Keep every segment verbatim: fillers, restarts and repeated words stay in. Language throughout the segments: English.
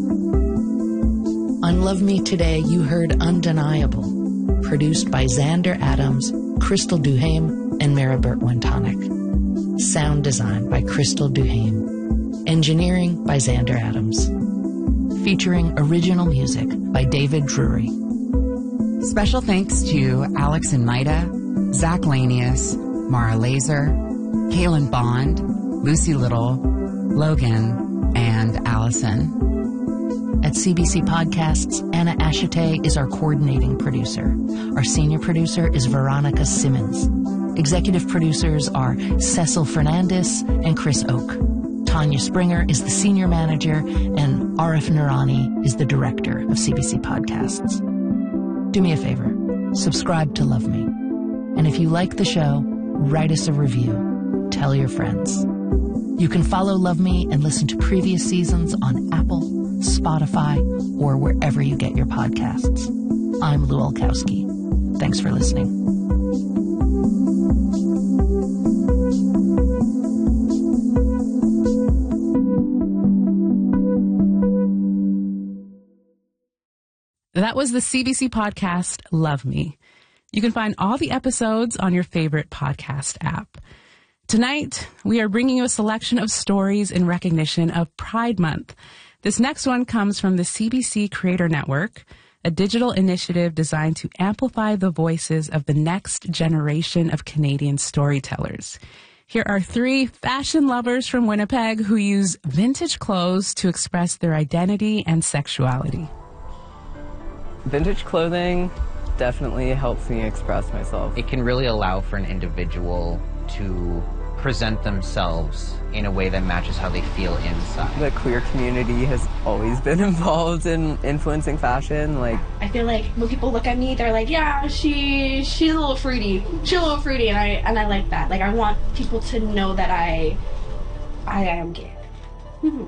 On Love Me Today, you heard Undeniable, produced by Xander Adams, Crystal Duhame, and Maribert Wentonic. Sound design by Crystal Duhame. Engineering by Xander Adams. Featuring original music by David Drury. Special thanks to Alex and Maida, Zach Lanius, Mara Laser, Kaylin Bond, Lucy Little, Logan, and Allison. At C B C Podcasts, Anna Ashite is our coordinating producer. Our senior producer is Veronica Simmons. Executive producers are Cecil Fernandez and Chris Oak. Tanya Springer is the senior manager, and Arif Nurani is the director of C B C Podcasts. Do me a favor, subscribe to Love Me. And if you like the show, write us a review. Tell your friends. You can follow Love Me and listen to previous seasons on Apple, Spotify, or wherever you get your podcasts. I'm Lou Olkowski. Thanks for listening. That was the C B C podcast, Love Me. You can find all the episodes on your favorite podcast app. Tonight, we are bringing you a selection of stories in recognition of Pride Month. This next one comes from the C B C Creator Network, a digital initiative designed to amplify the voices of the next generation of Canadian storytellers. Here are three fashion lovers from Winnipeg who use vintage clothes to express their identity and sexuality. Vintage clothing definitely helps me express myself. It can really allow for an individual to present themselves in a way that matches how they feel inside. The queer community has always been involved in influencing fashion. Like, I feel like when people look at me, they're like, yeah, she she's a little fruity. She's a little fruity, and I and I like that. Like, I want people to know that I I am gay. Mm-hmm.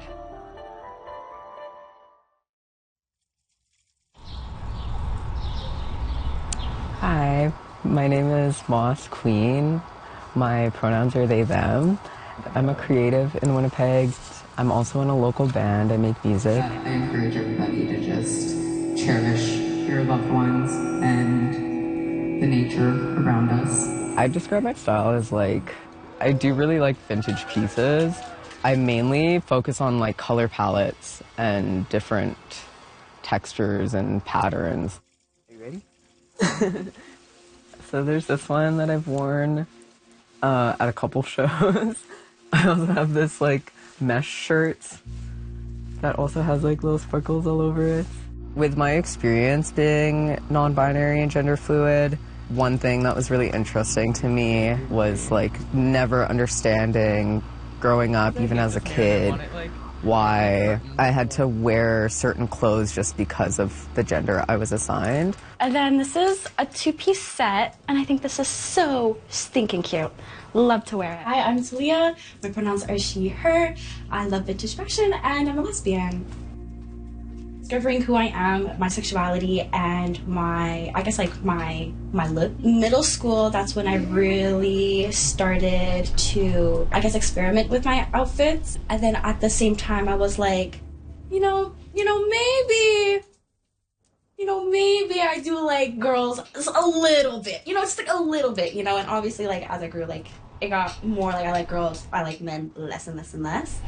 Hi, my name is Moss Queen. My pronouns are they, them. I'm a creative in Winnipeg. I'm also in a local band. I make music. I encourage everybody to just cherish your loved ones and the nature around us. I describe my style as like, I do really like vintage pieces. I mainly focus on like color palettes and different textures and patterns. Are you ready? So there's this one that I've worn uh, at a couple shows. I also have this like mesh shirt that also has like little sparkles all over it. With my experience being non-binary and gender fluid, one thing that was really interesting to me was like never understanding growing up, even as a kid, why I had to wear certain clothes just because of the gender I was assigned. And then this is a two-piece set, and I think this is so stinking cute. Love to wear it. Hi, I'm Talia. My pronouns are she, her. I love vintage fashion, and I'm a lesbian. Discovering who I am, my sexuality, and my, I guess like my, my look. Middle school, that's when I really started to, I guess, experiment with my outfits. And then at the same time, I was like, you know, you know, maybe, you know, maybe I do like girls a little bit. You know, it's like a little bit, you know, and obviously like as I grew, like it got more like I like girls, I like men less and less and less.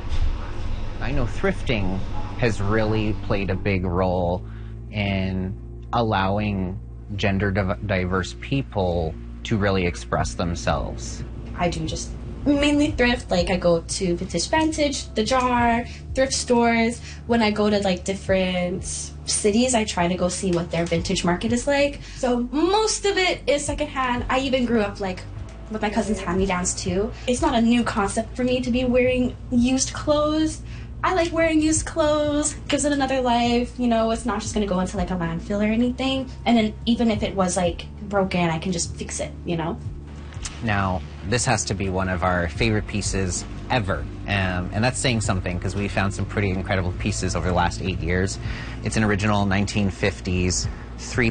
I know thrifting has really played a big role in allowing gender div- diverse people to really express themselves. I do just mainly thrift. Like I go to Vintage Vantage, The Jar, thrift stores. When I go to like different cities, I try to go see what their vintage market is like. So most of it is secondhand. I even grew up like with my cousin's hand-me-downs too. It's not a new concept for me to be wearing used clothes. I like wearing used clothes, gives it another life, you know, it's not just gonna go into like a landfill or anything. And then even if it was like broken, I can just fix it, you know? Now, this has to be one of our favorite pieces ever, um, and that's saying something because we found some pretty incredible pieces over the last eight years. It's an original nineteen fifties three